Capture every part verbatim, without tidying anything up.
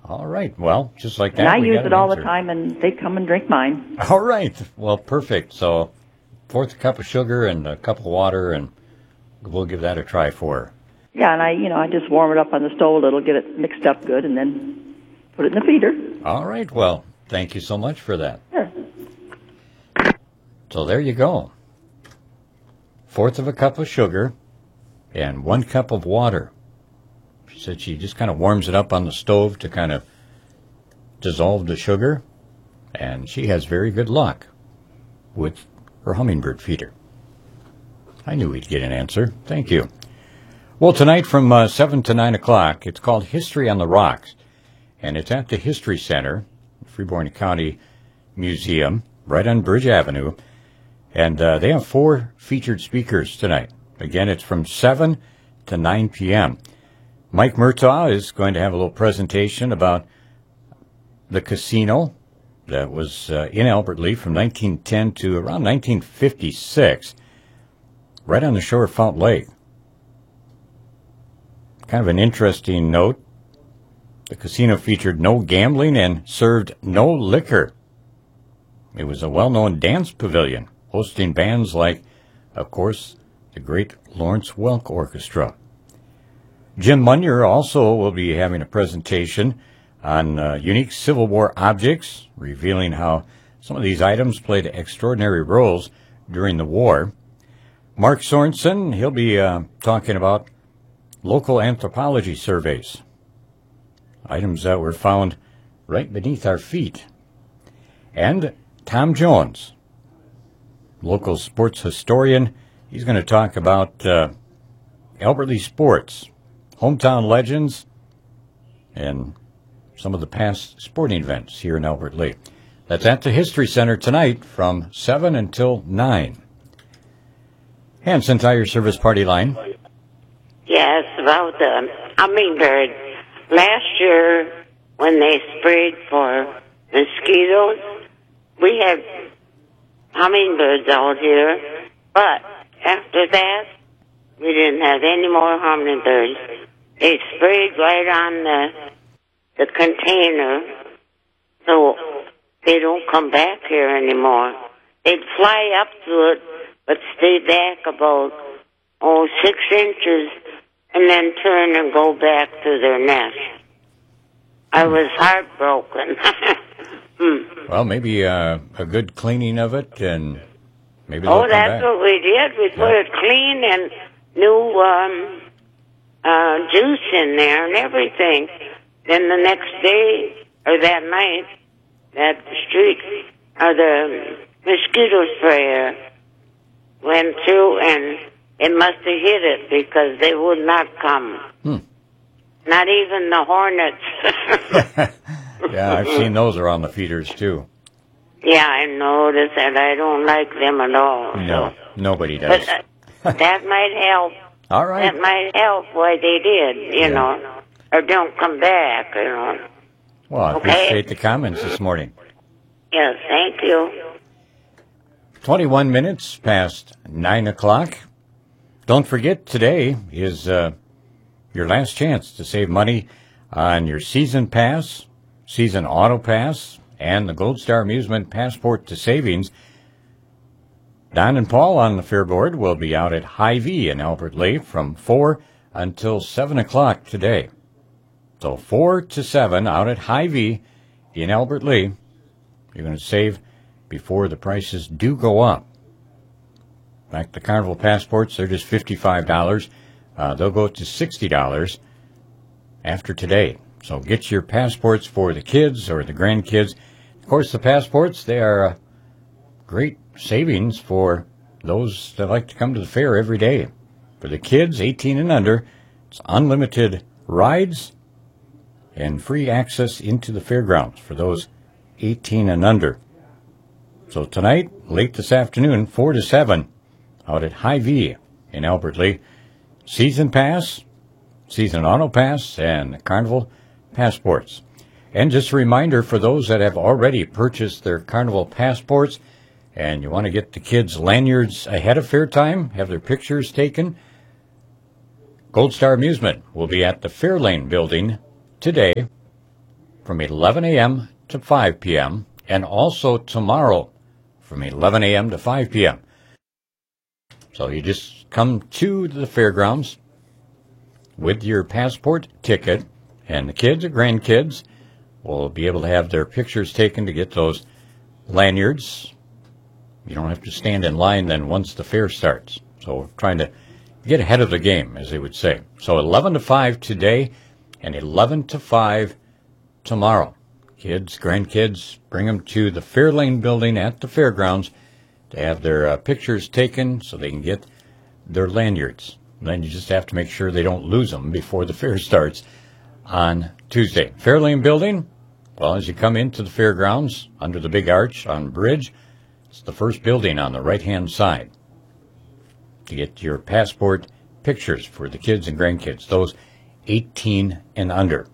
All right. Well, just like that. And I we use got it an all answer. the time, and they come and drink mine. All right. Well, perfect. So, fourth cup of sugar and a cup of water, and we'll give that a try for her. Yeah, and I, you know, I just warm it up on the stove a little, get it mixed up good, and then put it in the feeder. All right. Well, thank you so much for that. Sure. So there you go. Fourth of a cup of sugar and one cup of water. She said she just kind of warms it up on the stove to kind of dissolve the sugar, and she has very good luck with her hummingbird feeder. I knew we'd get an answer. Thank you. Well, tonight from uh, seven to nine o'clock, it's called History on the Rocks, and it's at the History Center, Freeborn County Museum, right on Bridge Avenue, and uh, they have four featured speakers tonight. Again, it's from seven to nine p.m. Mike Murtaugh is going to have a little presentation about the casino that was uh, in Albert Lea from nineteen ten to around nineteen fifty-six, right on the shore of Fountain Lake. Kind of an interesting note. The casino featured no gambling and served no liquor. It was a well-known dance pavilion, hosting bands like, of course, the great Lawrence Welk Orchestra. Jim Munier also will be having a presentation on uh, unique Civil War objects, revealing how some of these items played extraordinary roles during the war. Mark Sorensen, he'll be uh, talking about local anthropology surveys, items that were found right beneath our feet. And Tom Jones, local sports historian, he's going to talk about uh, Albert Lea sports, hometown legends, and some of the past sporting events here in Albert Lea. That's at the History Center tonight from seven until nine. Hanson Tire Service Party Line. Yes, about the hummingbird. Last year, when they sprayed for mosquitoes, we had hummingbirds out here, but after that, we didn't have any more hummingbirds. They sprayed right on the the container, so they don't come back here anymore. They'd fly up to it, but stay back about, oh, six inches, and then turn and go back to their nest. I was heartbroken. hmm. Well, maybe uh, a good cleaning of it, and maybe they'll Oh, come that's back. what we did. We put Yeah. it clean and new um, uh, juice in there and everything. Then the next day, or that night, that street, or the mosquito sprayer went through, and it must have hit it because they would not come. Hmm. Not even the hornets. Yeah, I've seen those around the feeders, too. Yeah, I noticed that. I don't like them at all. No, So. nobody does. But uh, that might help. All right. That might help why they did, you Yeah. know. Or don't come back, you know. Well, I Okay. appreciate the comments this morning. Yes, thank you. twenty-one minutes past nine o'clock. Don't forget, today is uh, your last chance to save money on your season pass, season auto pass, and the Gold Star Amusement Passport to Savings. Don and Paul on the Fair Board will be out at Hy-Vee in Albert Lea from four until seven o'clock today. So four to seven out at Hy-Vee in Albert Lea. You're going to save before the prices do go up. In fact, the Carnival passports, they're just fifty-five dollars. Uh, they'll go to sixty dollars after today. So get your passports for the kids or the grandkids. Of course, the passports, they are a great savings for those that like to come to the fair every day. For the kids, eighteen and under, it's unlimited rides and free access into the fairgrounds for those eighteen and under. So tonight, late this afternoon, four to seven, out at Hy-Vee in Albert Lea. Season pass, season auto pass, and Carnival passports. And just a reminder for those that have already purchased their Carnival passports and you want to get the kids lanyards ahead of fair time, have their pictures taken, Gold Star Amusement will be at the Fairlane building today from eleven a.m. to five p.m., and also tomorrow from eleven a.m. to five p.m. So you just come to the fairgrounds with your passport ticket, and the kids or grandkids will be able to have their pictures taken to get those lanyards. You don't have to stand in line then once the fair starts. So we're trying to get ahead of the game, as they would say. So eleven to five today and eleven to five tomorrow. Kids, grandkids, bring them to the Fairlane building at the fairgrounds to have their uh, pictures taken so they can get their lanyards. And then you just have to make sure they don't lose them before the fair starts on Tuesday. Fairlane building, well, as you come into the fairgrounds under the big arch on Bridge, it's the first building on the right-hand side to get your passport pictures for the kids and grandkids, those eighteen and under.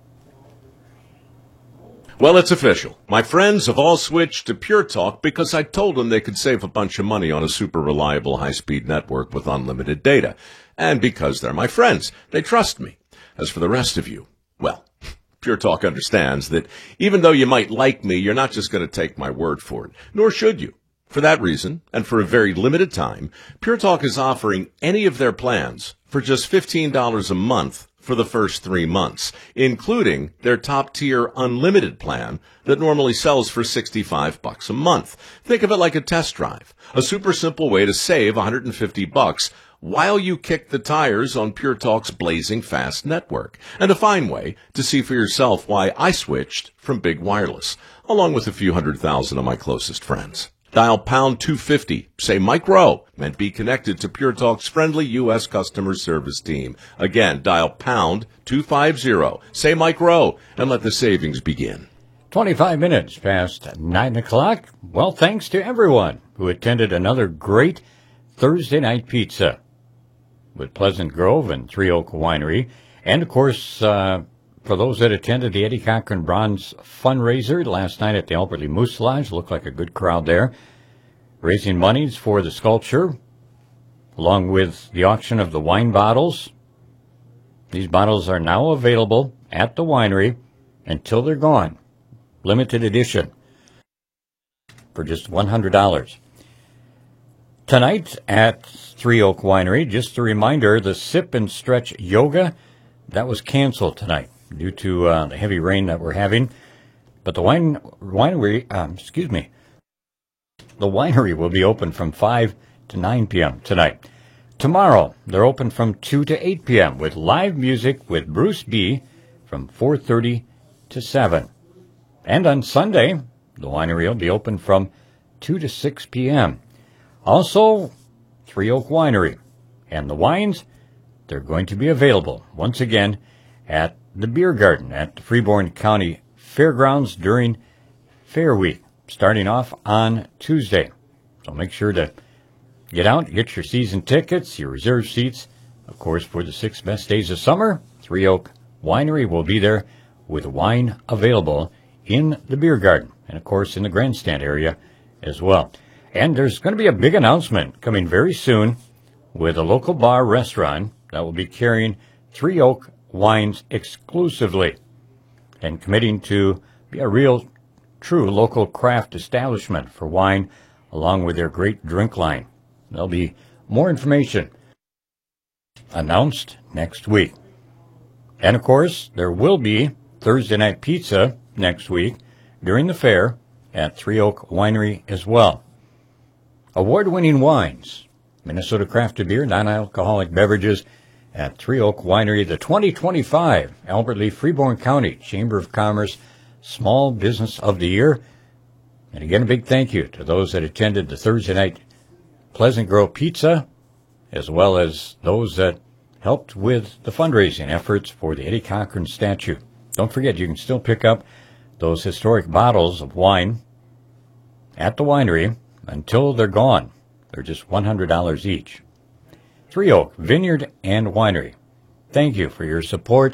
Well, it's official. My friends have all switched to Pure Talk because I told them they could save a bunch of money on a super reliable high-speed network with unlimited data. And because they're my friends, they trust me. As for the rest of you, well, Pure Talk understands that even though you might like me, you're not just going to take my word for it, nor should you. For that reason, and for a very limited time, Pure Talk is offering any of their plans for just fifteen dollars a month for the first three months, including their top-tier unlimited plan that normally sells for sixty-five bucks a month. Think of it like a test drive, a super simple way to save one hundred fifty bucks while you kick the tires on Pure Talk's blazing fast network, and a fine way to see for yourself why I switched from Big Wireless, along with a few hundred thousand of my closest friends. Dial pound two fifty, say Mike Rowe, and be connected to Pure Talk's friendly U S customer service team. Again, dial pound two fifty, say Mike Rowe, and let the savings begin. twenty-five minutes past nine o'clock. Well, thanks to everyone who attended another great Thursday night pizza with Pleasant Grove and Three Oak Winery. And, of course, uh, for those that attended the Eddie Cochran Bronze fundraiser last night at the Albert Lee Moose Lodge, looked like a good crowd there, raising monies for the sculpture, along with the auction of the wine bottles. These bottles are now available at the winery until they're gone. Limited edition for just one hundred dollars. Tonight at Three Oak Winery, just a reminder, the Sip and Stretch Yoga, that was canceled tonight due to uh, the heavy rain that we're having. But the wine winery, um, excuse me, the winery will be open from five to nine p.m. tonight. Tomorrow, they're open from two to eight p.m. with live music with Bruce B. from four thirty to seven. And on Sunday, the winery will be open from two to six p.m. Also, Three Oak Winery and the wines, they're going to be available once again at the Beer Garden at the Freeborn County Fairgrounds during Fair Week, starting off on Tuesday. So make sure to get out, get your season tickets, your reserved seats. Of course, for the six best days of summer, Three Oak Winery will be there with wine available in the Beer Garden and, of course, in the grandstand area as well. And there's going to be a big announcement coming very soon with a local bar restaurant that will be carrying Three Oak wines exclusively and committing to be a real, true local craft establishment for wine along with their great drink line. There'll be more information announced next week. And, of course, there will be Thursday night pizza next week during the fair at Three Oak Winery as well. Award-winning wines, Minnesota crafted beer, non-alcoholic beverages at Three Oak Winery, the twenty twenty-five Albert Lee Freeborn County Chamber of Commerce Small Business of the Year. And again, a big thank you to those that attended the Thursday night Pleasant Grove Pizza, as well as those that helped with the fundraising efforts for the Eddie Cochran statue. Don't forget, you can still pick up those historic bottles of wine at the winery until they're gone. They're just one hundred dollars each. Three Oak Vineyard and Winery, thank you for your support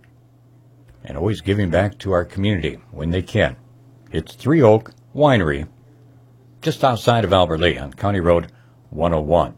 and always giving back to our community when they can. It's Three Oak Winery, just outside of Albert Lee on County Road one oh one.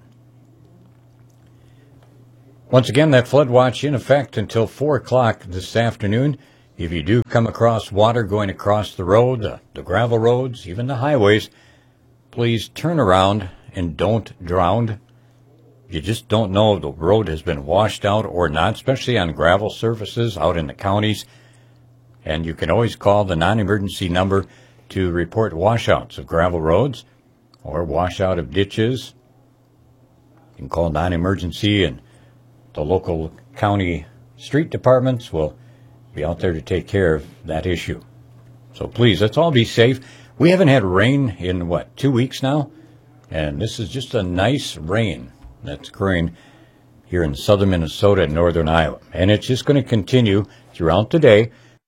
Once again, that flood watch in effect until four o'clock this afternoon if you do come across water going across the road, the, the gravel roads, even the highways, please turn around and don't drown. You just don't know if the road has been washed out or not, especially on gravel surfaces out in the counties. And you can always call the non-emergency number to report washouts of gravel roads or washout of ditches. You can call non-emergency, and the local county street departments will be out there to take care of that issue. So please, let's all be safe. We haven't had rain in, what, two weeks now? And this is just a nice rain that's occurring here in southern Minnesota and northern Iowa. And it's just going to continue throughout the day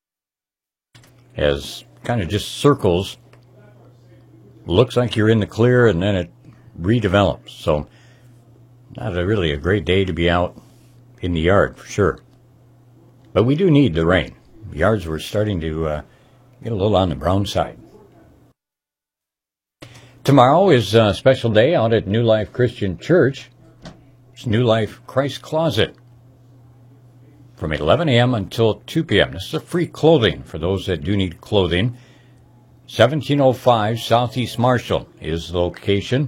as kind of just circles. Looks like you're in the clear, and then it redevelops. So not a really a great day to be out in the yard, for sure. But we do need the rain. Yards were starting to uh, get a little on the brown side. Tomorrow is a special day out at New Life Christian Church. It's New Life Christ Closet from eleven a.m. until two p.m. This is a free clothing for those that do need clothing. seventeen oh five Southeast Marshall is the location.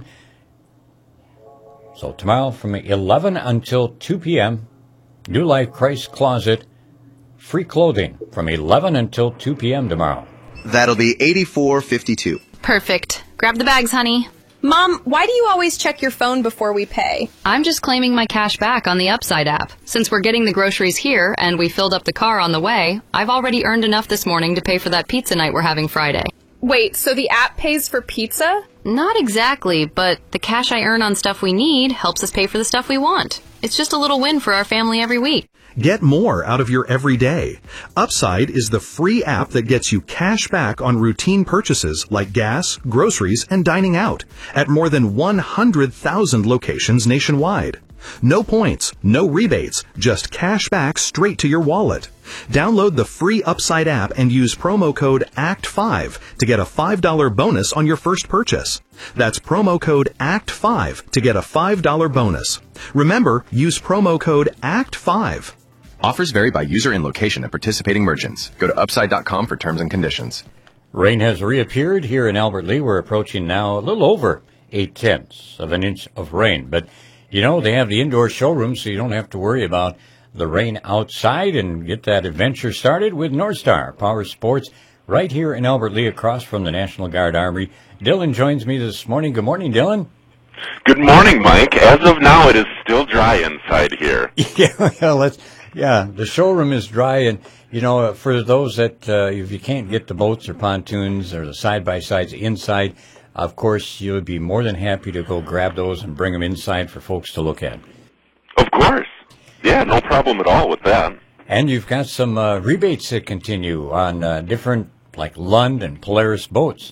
So tomorrow from eleven until two p.m., New Life Christ Closet, free clothing from eleven until two p.m. tomorrow. That'll be eighty-four fifty-two. Perfect. Grab the bags, honey. Mom, why do you always check your phone before we pay? I'm just claiming my cash back on the Upside app. Since we're getting the groceries here and we filled up the car on the way, I've already earned enough this morning to pay for that pizza night we're having Friday. Wait, so the app pays for pizza? Not exactly, but the cash I earn on stuff we need helps us pay for the stuff we want. It's just a little win for our family every week. Get more out of your everyday. Upside is the free app that gets you cash back on routine purchases like gas, groceries, and dining out at more than one hundred thousand locations nationwide. No points, no rebates, just cash back straight to your wallet. Download the free Upside app and use promo code A C T five to get a five dollars bonus on your first purchase. That's promo code A C T five to get a five dollars bonus. Remember, use promo code A C T five. Offers vary by user and location at participating merchants. Go to upside dot com for terms and conditions. Rain has reappeared here in Albert Lea. We're approaching now a little over eight tenths of an inch of rain. But, you know, they have the indoor showroom, so you don't have to worry about the rain outside, and get that adventure started with North Star Power Sports right here in Albert Lea across from the National Guard Armory. Dylan joins me this morning. Good morning, Dylan. Good morning, Mike. As of now, it is still dry inside here. Yeah, well, let's, yeah, the showroom is dry, and, you know, for those that, uh, if you can't get the boats or pontoons or the side-by-sides inside, of course, you would be more than happy to go grab those and bring them inside for folks to look at. Of course. Yeah, no problem at all with that. And you've got some uh, rebates that continue on uh, different, like Lund and Polaris boats.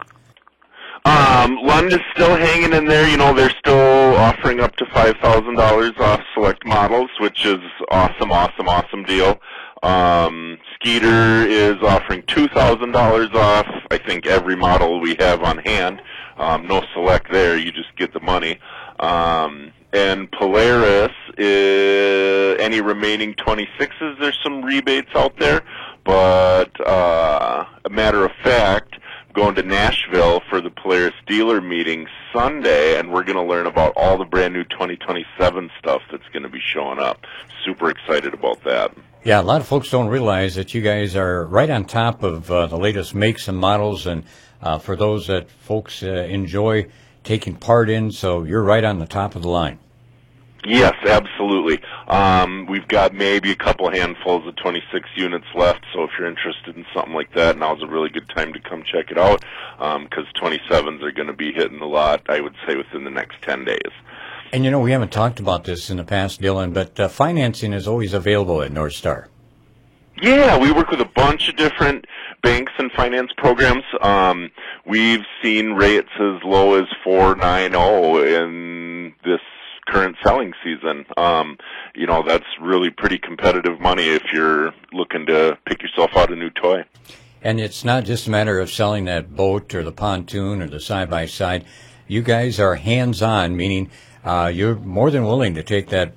Um, Lund is still hanging in there. You know, they're still offering up to five thousand dollars off select models, which is awesome, awesome, awesome deal. Um, Skeeter is offering two thousand dollars off, I think, every model we have on hand. Um, no select there. You just get the money. Um, and Polaris, is, any remaining twenty-sixes, there's some rebates out there. But uh, a matter of fact, going to Nashville for the Polaris dealer meeting Sunday, and we're going to learn about all the brand new twenty twenty-seven stuff that's going to be showing up. Super excited about that. Yeah, a lot of folks don't realize that you guys are right on top of uh, the latest makes and models, and uh, for those that folks uh, enjoy taking part in, so you're right on the top of the line. Yes, absolutely. Um, we've got maybe a couple handfuls of twenty-six units left, so if you're interested in something like that, now's a really good time to come check it out, because um, twenty-sevens are going to be hitting a lot, I would say, within the next ten days. And, you know, we haven't talked about this in the past, Dylan, but uh, financing is always available at North Star. Yeah, we work with a bunch of different banks and finance programs. Um, we've seen rates as low as four ninety in this current selling season. Um, you know, that's really pretty competitive money if you're looking to pick yourself out a new toy. And it's not just a matter of selling that boat or the pontoon or the side-by-side. You guys are hands-on, meaning uh, you're more than willing to take that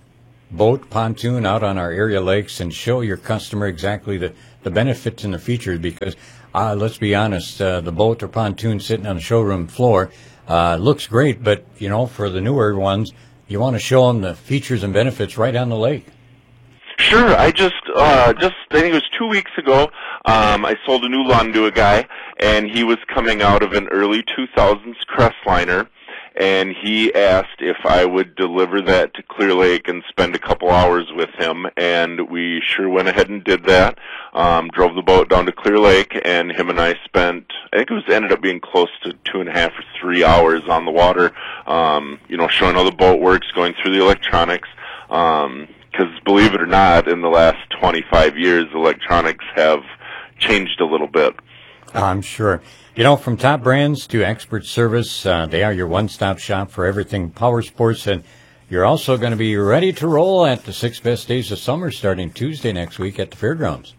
boat, pontoon out on our area lakes and show your customer exactly the, the benefits and the features because, uh, let's be honest, uh, the boat or pontoon sitting on the showroom floor uh, looks great, but, you know, for the newer ones, you want to show them the features and benefits right on the lake. Sure. I just, uh, just, I think it was two weeks ago, um, I sold a new lawn to a guy, and he was coming out of an early two thousands Crestliner, and he asked if I would deliver that to Clear Lake and spend a couple hours with him, and we sure went ahead and did that. Um, drove the boat down to Clear Lake, and him and I spent, I think it was ended up being close to two and a half or three hours on the water, um, you know, showing how the boat works, going through the electronics. Um, Because believe it or not, in the last twenty-five years, electronics have changed a little bit. I'm sure. You know, from top brands to expert service, uh, they are your one-stop shop for everything power sports, and you're also going to be ready to roll at the six best days of summer starting Tuesday next week at the fairgrounds.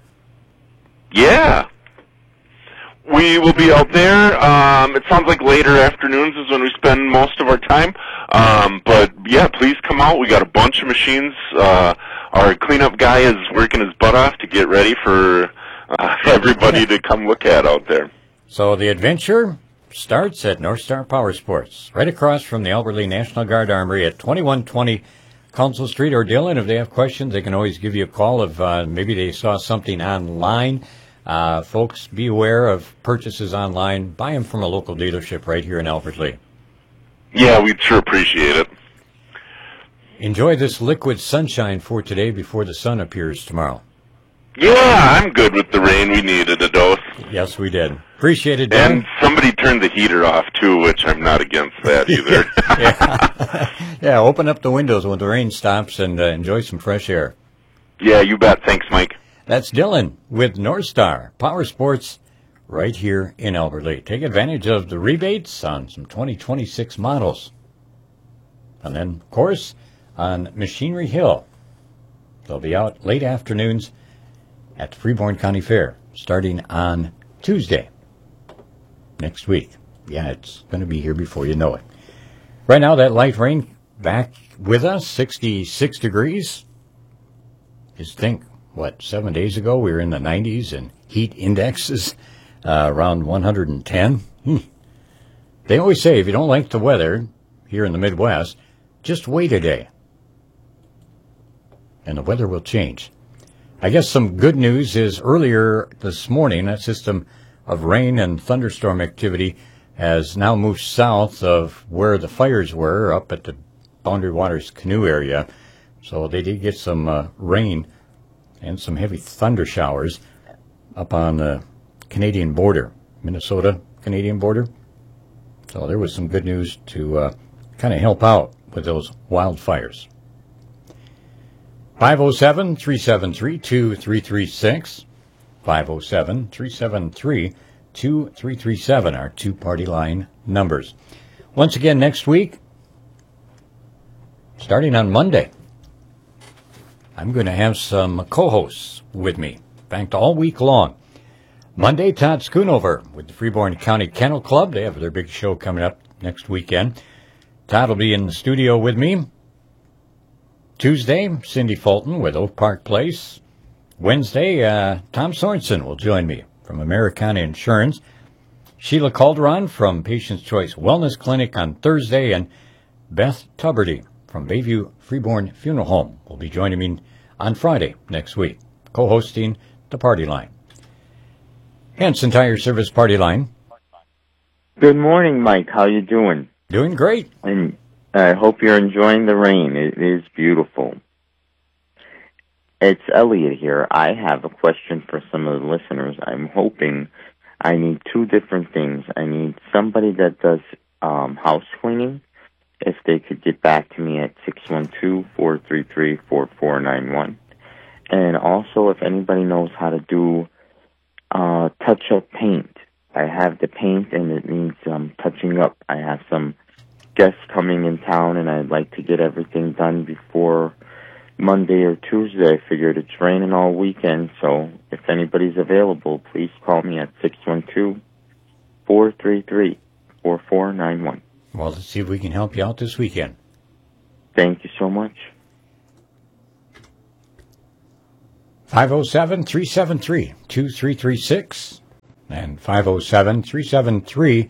Yeah. We will be out there. Um, it sounds like later afternoons is when we spend most of our time. Um, but, yeah, please come out. We got a bunch of machines. Uh, our cleanup guy is working his butt off to get ready for uh, everybody to come look at out there. So the adventure starts at North Star Power Sports, right across from the Albert Lea National Guard Armory at twenty-one twenty Council Street. Or, Dylan, if they have questions, they can always give you a call if uh, maybe they saw something online. Uh, folks, be aware of purchases online. Buy them from a local dealership right here in Albert Lea. Yeah, we'd sure appreciate it. Enjoy this liquid sunshine for today before the sun appears tomorrow. Yeah, I'm good with the rain. We needed a dose. Yes, we did. Appreciate it, Dan. And somebody turned the heater off, too, which I'm not against that either. yeah. yeah, open up the windows when the rain stops and uh, enjoy some fresh air. Yeah, you bet. Thanks, Mike. That's Dylan with North Star Power Sports right here in Albert Lea. Take advantage of the rebates on some twenty twenty-six models. And then, of course, on Machinery Hill. They'll be out late afternoons at the Freeborn County Fair starting on Tuesday next week. Yeah, it's going to be here before you know it. Right now, that light rain back with us, sixty-six degrees. Just think, what, seven days ago we were in the nineties and heat indexes uh, around one hundred ten. Hmm. They always say if you don't like the weather here in the Midwest, just wait a day and the weather will change. I guess some good news is earlier this morning, that system of rain and thunderstorm activity has now moved south of where the fires were up at the Boundary Waters Canoe area. So they did get some uh, rain and some heavy thunder showers up on the Canadian border, Minnesota-Canadian border. So there was some good news to uh, kind of help out with those wildfires. five oh seven, three seven three, two three three six. five oh seven, three seven three, two three three seven, our two-party line numbers. Once again, next week, starting on Monday, I'm going to have some co-hosts with me. In fact, all week long. Monday, Todd Schoonover with the Freeborn County Kennel Club. They have their big show coming up next weekend. Todd will be in the studio with me. Tuesday, Cindy Fulton with Oak Park Place. Wednesday, uh, Tom Sorensen will join me from Americana Insurance. Sheila Calderon from Patient's Choice Wellness Clinic on Thursday. And Beth Tuberty from Bayview Freeborn Funeral Home will be joining me on Friday next week, co-hosting the Party Line. Hanson Tire Service Party Line. Good morning, Mike. How you doing? Doing great. And I hope you're enjoying the rain. It is beautiful. It's Elliot here. I have a question for some of the listeners. I'm hoping I need two different things. I need somebody that does um, house cleaning. If they could get back to me at six one two, four three three, four four nine one. And also, if anybody knows how to do uh, touch-up paint. I have the paint, and it needs um, touching up. I have some guests coming in town, and I'd like to get everything done before Monday or Tuesday. I figured it's raining all weekend, so if anybody's available, please call me at six one two, four three three, four four nine one. Well, let's see if we can help you out this weekend. Thank you so much. five oh seven, three seven three, two three three six and five oh seven, three seven three,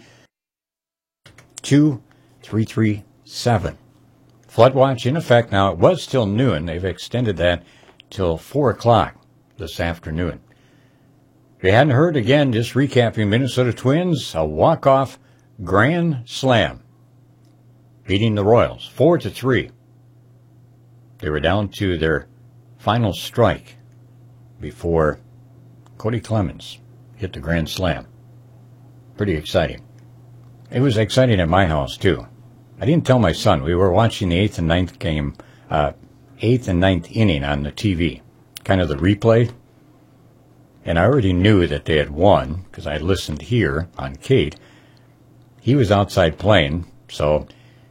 two three three seven. Flood watch in effect now. It was till noon. They've extended that till four o'clock this afternoon. If you hadn't heard, again, just recapping, Minnesota Twins, a walk-off grand slam, beating the Royals four to three. They were down to their final strike before Cody Clemens hit the grand slam. Pretty exciting. It was exciting at my house, too. I didn't tell my son. We were watching the eighth and ninth game, uh, eighth and ninth inning on the T V, kind of the replay. And I already knew that they had won because I listened here on Kate. He was outside playing, so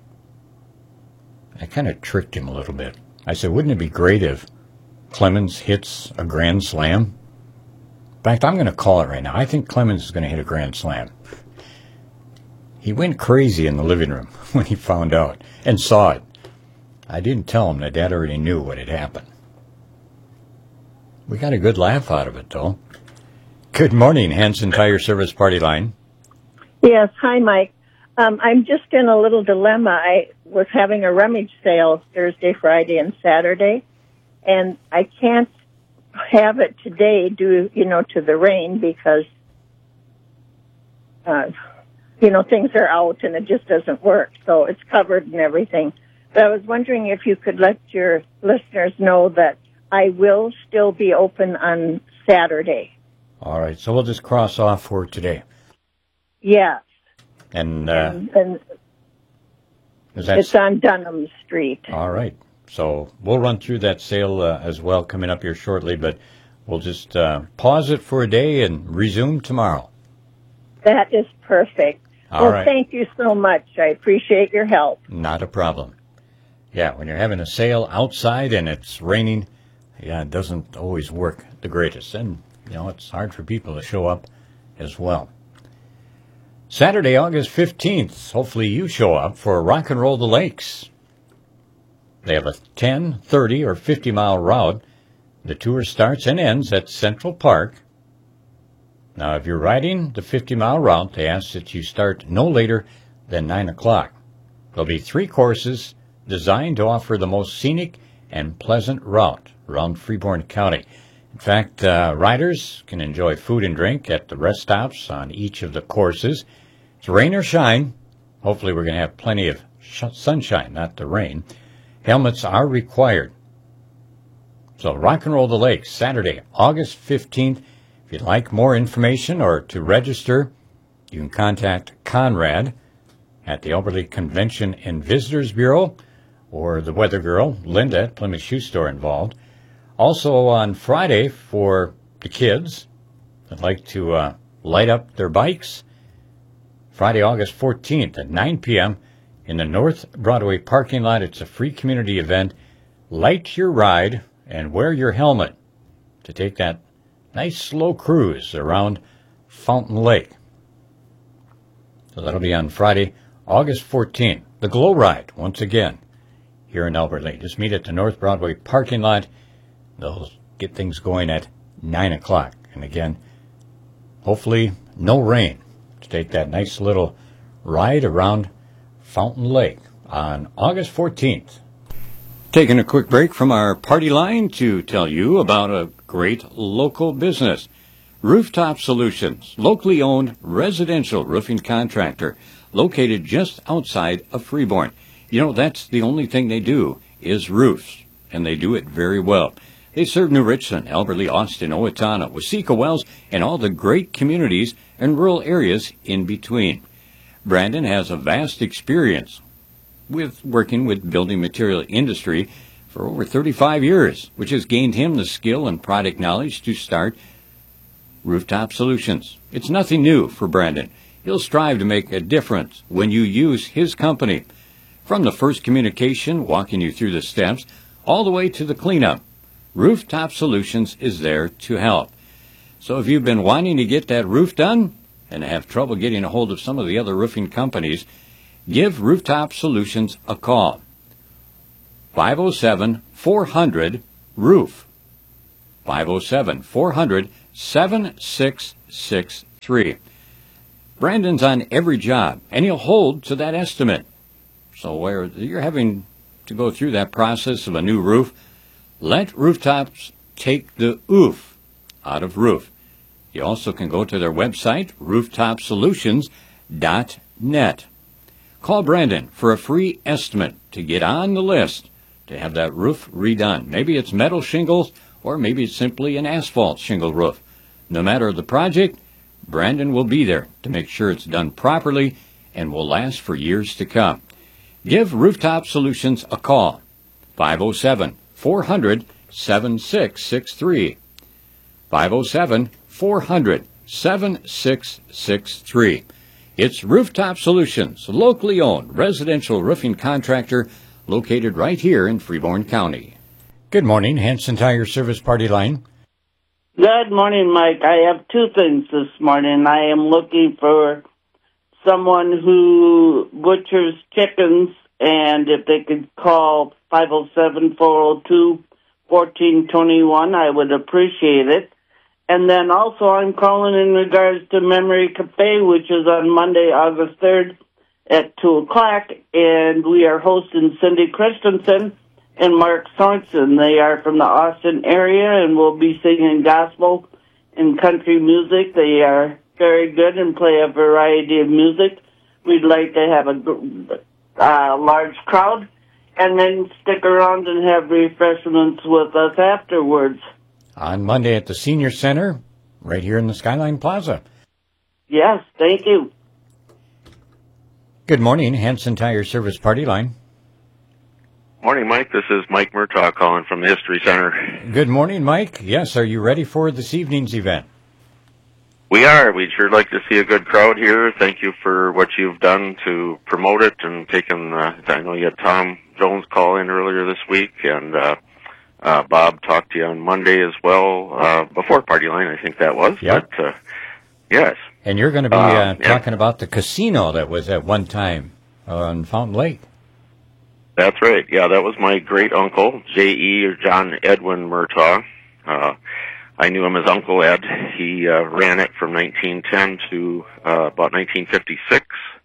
I kind of tricked him a little bit. I said, wouldn't it be great if Clemens hits a grand slam? In fact, I'm going to call it right now. I think Clemens is going to hit a grand slam. He went crazy in the living room when he found out and saw it. I didn't tell him that Dad already knew what had happened. We got a good laugh out of it, though. Good morning, Hanson Tire Service Party Line. Yes, hi, Mike. Um, I'm just in a little dilemma. I was having a rummage sale Thursday, Friday, and Saturday, and I can't have it today due, you know, to the rain because, uh, you know, things are out and it just doesn't work. So it's covered and everything. But I was wondering if you could let your listeners know that I will still be open on Saturday. All right, so we'll just cross off for today. Yes. And, uh, and, and is that it's on Dunham Street. All right. So we'll run through that sale uh, as well coming up here shortly, but we'll just uh, pause it for a day and resume tomorrow. That is perfect. All well, right. Thank you so much. I appreciate your help. Not a problem. Yeah, when you're having a sale outside and it's raining, yeah, it doesn't always work the greatest. And, you know, it's hard for people to show up as well. Saturday, August fifteenth, hopefully you show up for Rock and Roll the Lakes. They have a ten, thirty, or fifty mile route. The tour starts and ends at Central Park. Now, if you're riding the fifty mile route, they ask that you start no later than nine o'clock. There'll be three courses designed to offer the most scenic and pleasant route around Freeborn County. In fact, uh, riders can enjoy food and drink at the rest stops on each of the courses. It's rain or shine. Hopefully we're going to have plenty of sh- sunshine, not the rain. Helmets are required. So Rock and Roll the Lakes, Saturday, August fifteenth. If you'd like more information or to register, you can contact Conrad at the Elberly Convention and Visitors Bureau or the Weather Girl, Linda at Plymouth Shoe Store involved. Also on Friday for the kids that like to uh, light up their bikes, Friday, August fourteenth at nine p.m. in the North Broadway parking lot. It's a free community event. Light your ride and wear your helmet to take that nice slow cruise around Fountain Lake. So that'll be on Friday, August fourteenth. The Glow Ride, once again, here in Elberly. Just meet at the North Broadway parking lot. They'll get things going at nine o'clock. And again, hopefully no rain to take that nice little ride around Fountain Lake on August fourteenth. Taking a quick break from our party line to tell you about a great local business. Rooftop Solutions, locally owned residential roofing contractor located just outside of Freeborn. You know, that's the only thing they do is roofs, and they do it very well. They serve New Richland, Elberly, Austin, Owatonna, Waseca, Wells, and all the great communities and rural areas in between. Brandon has a vast experience with working with building material industry for over thirty-five years, which has gained him the skill and product knowledge to start Rooftop Solutions. It's nothing new for Brandon. He'll strive to make a difference when you use his company. From the first communication, walking you through the steps, all the way to the cleanup, Rooftop Solutions is there to help. So if you've been wanting to get that roof done and have trouble getting a hold of some of the other roofing companies, give Rooftop Solutions a call. five oh seven, four hundred, ROOF. five oh seven, four hundred, seven six six three. Brandon's on every job, and he'll hold to that estimate. So where you're having to go through that process of a new roof, let Rooftops take the oof out of roof. You also can go to their website, rooftop solutions dot net. Call Brandon for a free estimate to get on the list to have that roof redone. Maybe it's metal shingles, or maybe it's simply an asphalt shingle roof. No matter the project, Brandon will be there to make sure it's done properly and will last for years to come. Give Rooftop Solutions a call, five oh seven, four hundred, seven six six three, five oh seven, four hundred, seven six six three. It's Rooftop Solutions, locally owned residential roofing contractor located right here in Freeborn County. Good morning, Hanson Tire Service Party Line. Good morning, Mike. I have two things this morning. I am looking for someone who butchers chickens, and if they could call five oh seven, four oh two, one four two one, I would appreciate it. And then also I'm calling in regards to Memory Cafe, which is on Monday, August third at two o'clock, and we are hosting Cindy Christensen and Mark Sorensen. They are from the Austin area, and we'll be singing gospel and country music. They are very good and play a variety of music. We'd like to have a uh, large crowd, and then stick around and have refreshments with us afterwards. On Monday at the Senior Center, right here in the Skyline Plaza. Yes, thank you. Good morning, Hanson Tire Service Party Line. Morning, Mike. This is Mike Murtaugh calling from the History Center. Good morning, Mike. Yes, are you ready for this evening's event? We are. We'd sure like to see a good crowd here. Thank you for what you've done to promote it and taken, uh, I know you had Tom Jones call in earlier this week, and uh, uh, Bob talked to you on Monday as well, uh, before Party Line, I think that was. Yep. But, uh, yes. And you're going to be uh, uh, talking about the casino that was at one time on Fountain Lake. That's right. Yeah, that was my great uncle, J E or John Edwin Murtaugh. Uh, I knew him as Uncle Ed. He uh, ran it from nineteen ten to uh, about nineteen fifty-six.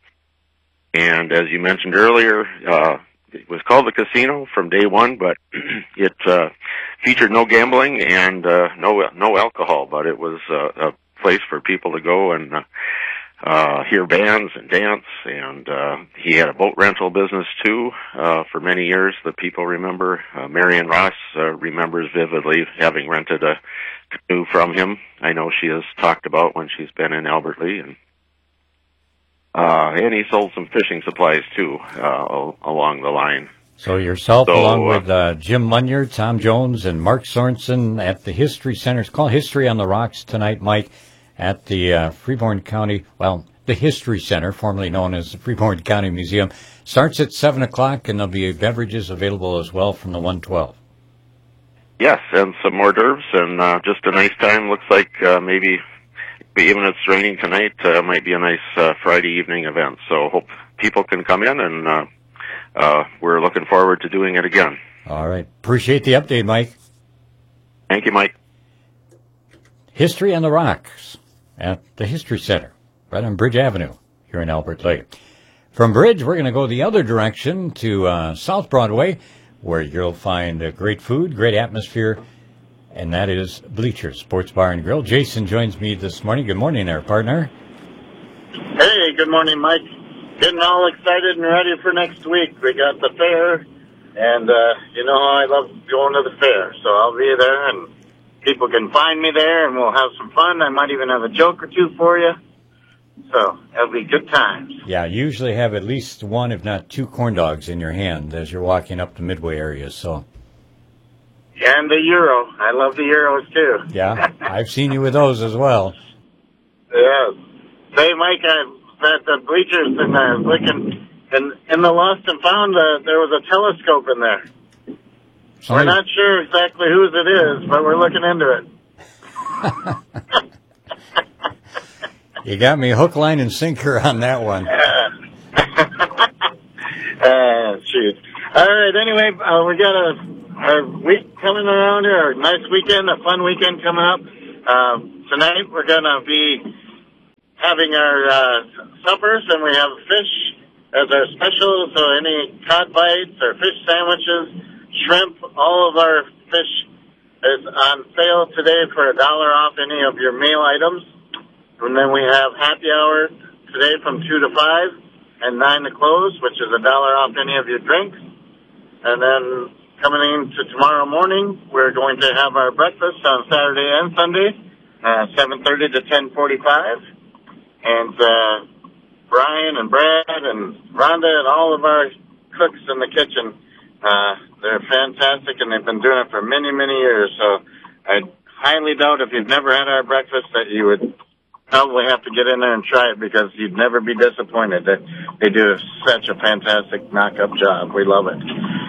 And as you mentioned earlier, uh, it was called the casino from day one, but it uh, featured no gambling and uh, no no alcohol. But it was uh, a place for people to go and uh, uh, hear bands and dance. And uh, he had a boat rental business too uh, for many years. The people remember. Uh, Marion Ross uh, remembers vividly having rented a canoe from him. I know she has talked about when she's been in Albert Lea, and uh, and he sold some fishing supplies too uh, along the line. So yourself, so, along uh, with uh, Jim Munier, Tom Jones, and Mark Sorensen at the History Center. It's called History on the Rocks tonight, Mike, at the uh, Freeborn County, well, the History Center, formerly known as the Freeborn County Museum. Starts at seven o'clock, and there'll be beverages available as well from the one twelve. Yes, and some hors d'oeuvres, and uh, just a nice time. Looks like uh, maybe, even if it's raining tonight, uh, might be a nice uh, Friday evening event. So hope people can come in, and uh, uh, we're looking forward to doing it again. All right. Appreciate the update, Mike. Thank you, Mike. History on the Rocks at the History Center, right on Bridge Avenue here in Albert Lake. From Bridge, we're going to go the other direction to uh, South Broadway, where you'll find uh, great food, great atmosphere, and that is Bleachers Sports Bar and Grill. Jason joins me this morning. Good morning, our partner. Hey, good morning, Mike. Getting all excited and ready for next week. We got the fair, and uh, you know I love going to the fair, so I'll be there, and people can find me there, and we'll have some fun. I might even have a joke or two for you. So it'll be good times. Yeah, you usually have at least one, if not two, corn dogs in your hand as you're walking up the Midway area. So. And the Euro. I love the Euros too. Yeah, I've seen you with those as well. Yes. Say, Mike, I was at the Bleachers and I was looking, and in the Lost and Found, uh, there was a telescope in there. Somebody... We're not sure exactly whose it is, but we're looking into it. You got me hook, line, and sinker on that one. Uh, uh, shoot. All right, anyway, uh, we got a our week coming around here, our nice weekend, a fun weekend coming up. Uh, tonight we're going to be having our uh, suppers, and we have fish as our special. So any cod bites or fish sandwiches, shrimp, all of our fish is on sale today for a dollar off any of your meal items. And then we have happy hour today from two to five and nine to close, which is a dollar off any of your drinks. And then coming into tomorrow morning, we're going to have our breakfast on Saturday and Sunday, uh, seven thirty to ten forty-five. And uh, Brian and Brad and Rhonda and all of our cooks in the kitchen, uh, they're fantastic, and they've been doing it for many, many years. So I highly doubt if you've never had our breakfast that you would probably have to get in there and try it, because you'd never be disappointed. That they do such a fantastic knock-up job. We love it.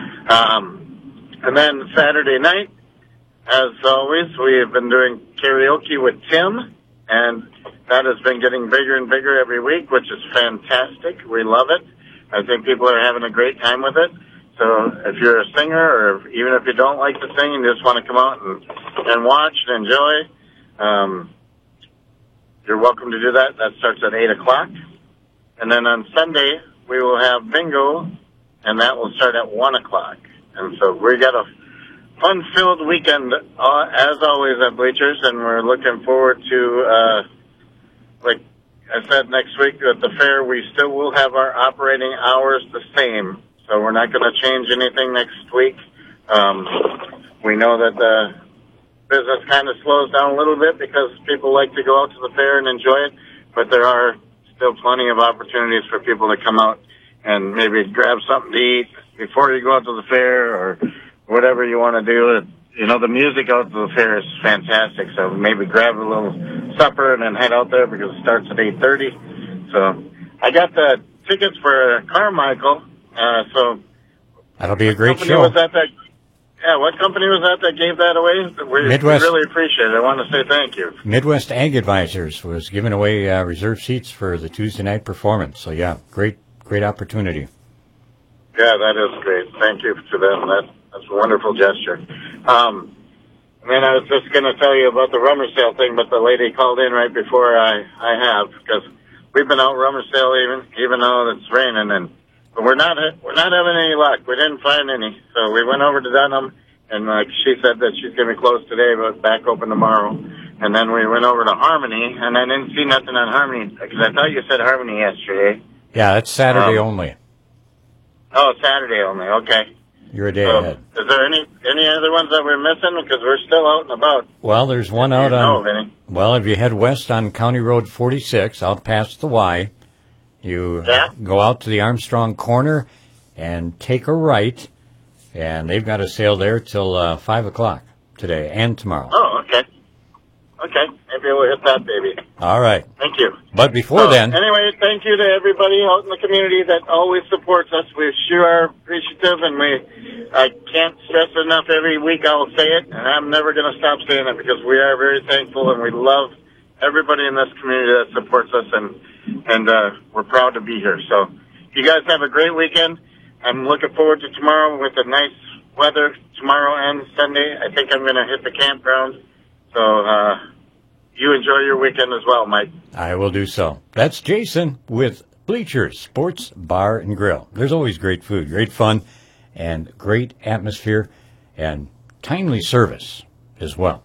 Um, and then Saturday night, as always, we have been doing karaoke with Tim, and that has been getting bigger and bigger every week, which is fantastic. We love it. I think people are having a great time with it. So if you're a singer, or even if you don't like to sing and you just want to come out and, and watch and enjoy, um, you're welcome to do that. That starts at eight o'clock. And then on Sunday, we will have bingo, and that will start at one o'clock. And so we got a fun-filled weekend, uh, as always, at Bleachers, and we're looking forward to, uh, like I said, next week at the fair, we still will have our operating hours the same, so we're not going to change anything next week. Um, we know that the business kind of slows down a little bit because people like to go out to the fair and enjoy it, but there are still plenty of opportunities for people to come out and maybe grab something to eat before you go out to the fair, or whatever you want to do. You know, the music out to the fair is fantastic, so maybe grab a little supper and then head out there, because it starts at eight thirty. So I got the tickets for Carmichael, uh, so... That'll be a great company show. Was that that, yeah, what company was that that gave that away? We, Midwest. we really appreciate it. I want to say thank you. Midwest Ag Advisors was giving away uh, reserve seats for the Tuesday night performance. So, yeah, great, great opportunity. Yeah, that is great. Thank you to them. That, that's a wonderful gesture. Um, and then I was just going to tell you about the rummer sale thing, but the lady called in right before I, I have, because we've been out rummer sale even even though it's raining, and but we're not we're not having any luck. We didn't find any, so we went over to Dunham, and like she said that she's going to be closed today, but back open tomorrow. And then we went over to Harmony, and I didn't see nothing on Harmony, because I thought you said Harmony yesterday. Yeah, that's Saturday Um, only. Oh, Saturday only. Okay. You're a day So, ahead. is there any any other ones that we're missing? Because we're still out and about. Well, there's one Do out you know on... of any? Well, if you head west on County Road forty-six, out past the Y, you Yeah. go out to the Armstrong corner and take a right, and they've got a sale there till uh, five o'clock today and tomorrow. Oh, okay. Okay. Maybe we'll hit that, baby. All right. Thank you. But before So, then... Anyway, thank you to everybody out in the community that always supports us. We sure are appreciative, and we I can't stress it enough. Every week I'll say it, and I'm never going to stop saying it, because we are very thankful, and we love everybody in this community that supports us, and and uh, we're proud to be here. So you guys have a great weekend. I'm looking forward to tomorrow with the nice weather tomorrow and Sunday. I think I'm going to hit the campground. So uh, you enjoy your weekend as well, Mike. I will do so. That's Jason with Bleachers Sports Bar and Grill. There's always great food, great fun, and great atmosphere, and timely service as well.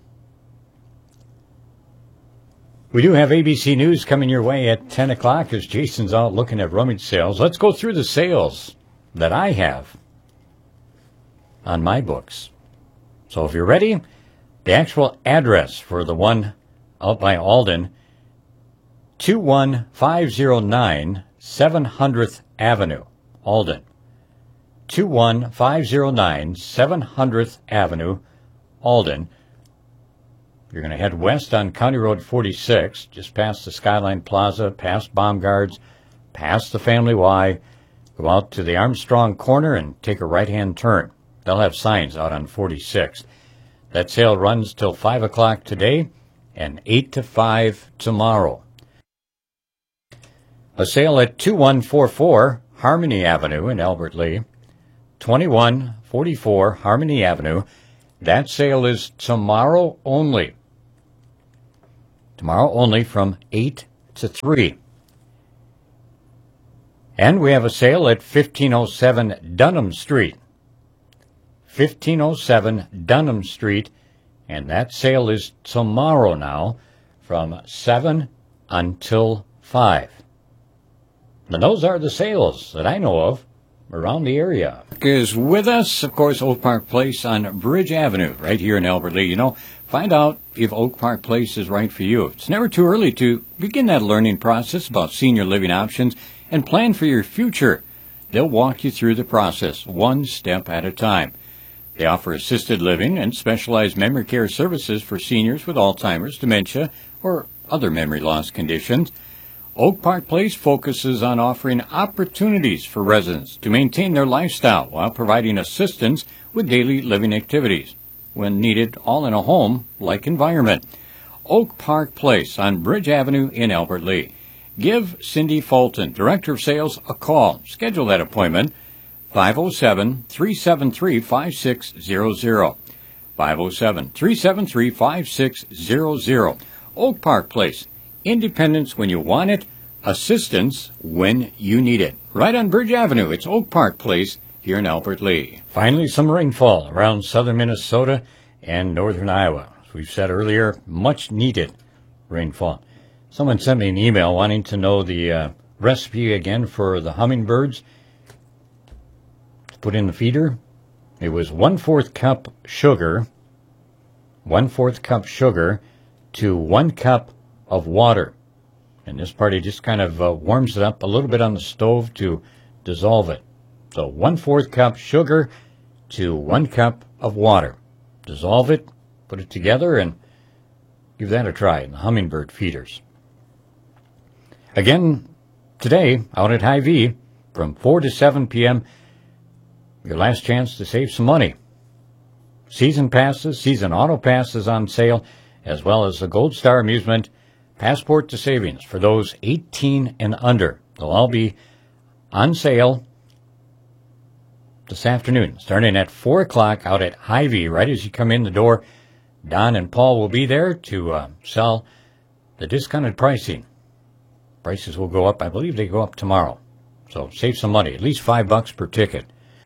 We do have A B C News coming your way at ten o'clock as Jason's out looking at rummage sales. Let's go through the sales that I have on my books. So if you're ready, the actual address for the one out by Alden, two one five zero nine seven hundredth Avenue, Alden. two one five zero nine seven hundredth Avenue, Alden. You're going to head west on County Road forty-six, just past the Skyline Plaza, past Baumgart's, past the Family Y. Go out to the Armstrong corner and take a right-hand turn. They'll have signs out on forty-six. That sale runs till five o'clock today and eight to five tomorrow. A sale at two one four four Harmony Avenue in Albert Lea. twenty-one forty-four Harmony Avenue. That sale is tomorrow only. Tomorrow only from eight to three. And we have a sale at fifteen oh seven Dunham Street. fifteen oh seven Dunham Street, and that sale is tomorrow now from seven until five. And those are the sales that I know of around the area. Is with us, of course, Oak Park Place on Bridge Avenue, right here in Albert Lea. You know, find out if Oak Park Place is right for you. It's never too early to begin that learning process about senior living options and plan for your future. They'll walk you through the process, one step at a time. They offer assisted living and specialized memory care services for seniors with Alzheimer's, dementia, or other memory loss conditions. Oak Park Place focuses on offering opportunities for residents to maintain their lifestyle while providing assistance with daily living activities, when needed, all in a home-like environment. Oak Park Place on Bridge Avenue in Albert Lea. Give Cindy Fulton, Director of Sales, a call. Schedule that appointment, five oh seven, three seven three, five six zero zero. five oh seven, three seven three, five six zero zero. Oak Park Place. Independence when you want it, assistance when you need it. Right on Bridge Avenue, it's Oak Park Place here in Albert Lea. Finally, some rainfall around southern Minnesota and northern Iowa. As we've said earlier, much needed rainfall. Someone sent me an email wanting to know the uh, recipe again for the hummingbirds to put in the feeder. It was one-fourth cup sugar, one-fourth cup sugar to one cup of water. And this party just kind of uh, warms it up a little bit on the stove to dissolve it. So one-fourth cup sugar to one cup of water. Dissolve it, put it together, and give that a try in the hummingbird feeders. Again, today, out at Hy-Vee, from four to seven p.m., your last chance to save some money. Season passes, season auto passes on sale, as well as the Gold Star Amusement Passport to Savings for those eighteen and under. They'll all be on sale this afternoon, starting at four o'clock out at Hy-Vee. Right as you come in the door, Don and Paul will be there to uh, sell the discounted pricing. Prices will go up. I believe they go up tomorrow. So save some money, at least five bucks per ticket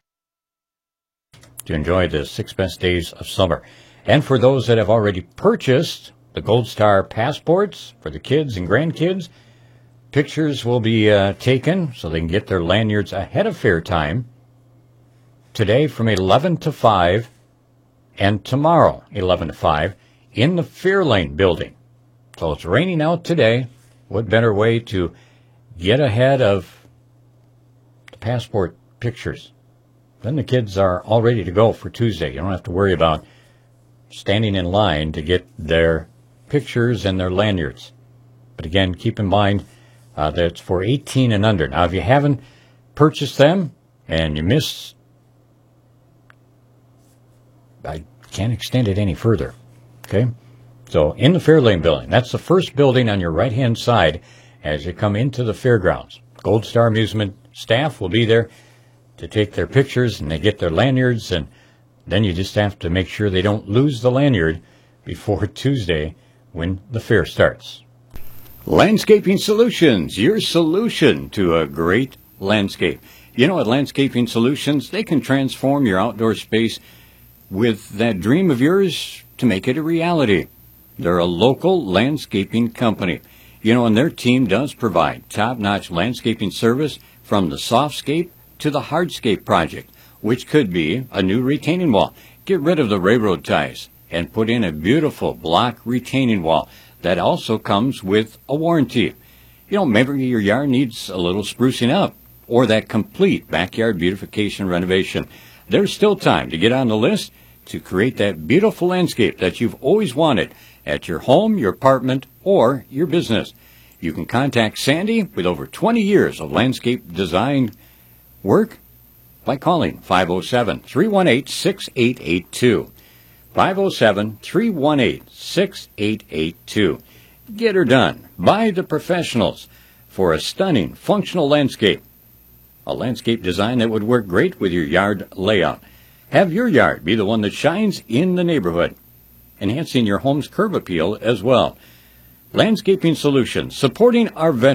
to enjoy the six best days of summer. And for those that have already purchased the Gold Star passports for the kids and grandkids, pictures will be uh, taken so they can get their lanyards ahead of fair time today from eleven to five and tomorrow eleven to five in the Fairlane building. So it's raining out today. What better way to get ahead of the passport pictures? Then the kids are all ready to go for Tuesday. You don't have to worry about standing in line to get their pictures and their lanyards. But again, keep in mind uh, that it's for eighteen and under. Now, if you haven't purchased them and you miss, I can't extend it any further. Okay? So, in the Fairlane building, that's the first building on your right-hand side as you come into the fairgrounds. Gold Star Amusement staff will be there to take their pictures, and they get their lanyards, and then you just have to make sure they don't lose the lanyard before Tuesday when the fair starts. Landscaping Solutions, your solution to a great landscape. You know, at Landscaping Solutions, they can transform your outdoor space with that dream of yours to make it a reality. They're a local landscaping company. You know, and their team does provide top-notch landscaping service from the softscape to the hardscape project, which could be a new retaining wall. Get rid of the railroad ties and put in a beautiful block retaining wall that also comes with a warranty. You know, maybe your yard needs a little sprucing up or that complete backyard beautification renovation. There's still time to get on the list to create that beautiful landscape that you've always wanted at your home, your apartment, or your business. You can contact Sandy with over twenty years of landscape design work by calling five oh seven, three one eight, six eight eight two. five oh seven, three one eight, six eight eight two. Get her done by the professionals for a stunning, functional landscape. A landscape design that would work great with your yard layout. Have your yard be the one that shines in the neighborhood, enhancing your home's curb appeal as well. Landscaping Solutions, supporting our veterans.